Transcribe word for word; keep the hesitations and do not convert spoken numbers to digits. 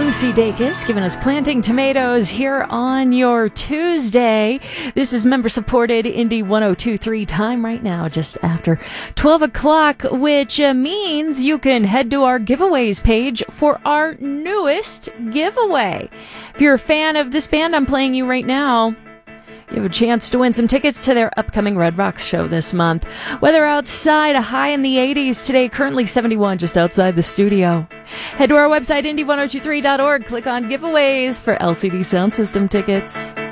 Lucy Dacus giving us Planting Tomatoes here on your Tuesday. This is member-supported Indie one oh two point three time right now, just after twelve o'clock, which uh, means you can head to our giveaways page for our newest giveaway. If you're a fan of this band I'm playing you right now, you have a chance to win some tickets to their upcoming Red Rocks show this month. Weather outside, a high in the eighties today, currently seventy-one just outside the studio. Head to our website, indie one oh two three dot org. Click on giveaways for L C D Sound System tickets.